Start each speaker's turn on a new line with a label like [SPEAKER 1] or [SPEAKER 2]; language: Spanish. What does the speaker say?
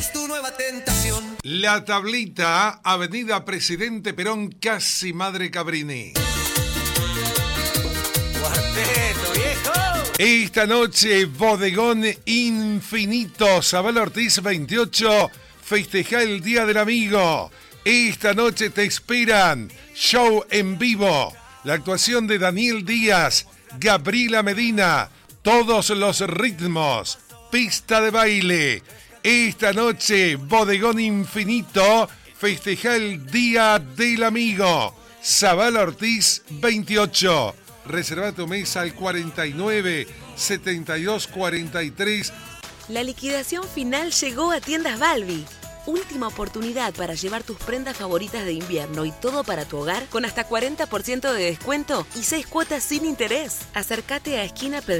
[SPEAKER 1] Es tu nueva tentación.
[SPEAKER 2] La Tablita, Avenida Presidente Perón, casi Madre Cabrini.
[SPEAKER 1] Cuarteto, viejo.
[SPEAKER 2] Esta noche, Bodegón Infinito, Zabal Ortiz 28, festeja el Día del Amigo. Esta noche te esperan show en vivo, la actuación de Daniel Díaz, Gabriela Medina, todos los ritmos, pista de baile. Esta noche, Bodegón Infinito, festeja el Día del Amigo. Zabal Ortiz 28. Reserva tu mesa al 49 72 43.
[SPEAKER 3] La liquidación final llegó a Tiendas Balbi. Última oportunidad para llevar tus prendas favoritas de invierno y todo para tu hogar con hasta 40% de descuento y 6 cuotas sin interés. Acércate a esquina